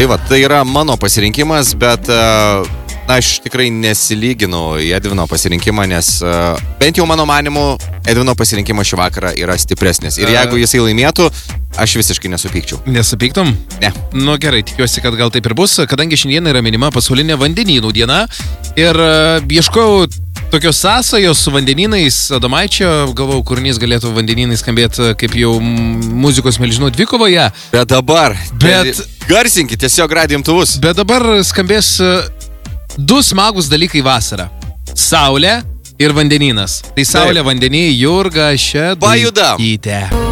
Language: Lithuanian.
Tai va, tai yra mano pasirinkimas, bet aš tikrai nesilyginu į Edvino pasirinkimą, nes bent jau mano manimu Edvino pasirinkimas šį vakarą yra stipresnis. Ir jeigu jisai laimėtų, aš visiškai nesupykčiau. Nesupyktum? Ne. Nu gerai, tikiuosi, kad gal taip ir bus, kadangi šiandien yra minima pasaulinė vandenynų diena ir ieškojau tokios sąsajos su vandenynais. Adomaičio, galvau, kūrinys galėtų vandenynai skambėti kaip jau muzikos milžinų dvikovoje. Bet dabar, garsinkit tiesiog radijo imtuvus. Bet dabar skambės du smagus dalykai vasarą. Saulė ir vandenynas. Tai saulė, vandenį, Jurga Šeduikytė. Pajudam.